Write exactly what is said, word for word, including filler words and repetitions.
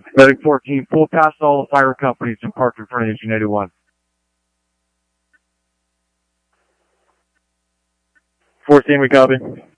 Medic fourteen, pull past all the fire companies and park in front of engine eighty-one. fourteen, we copy.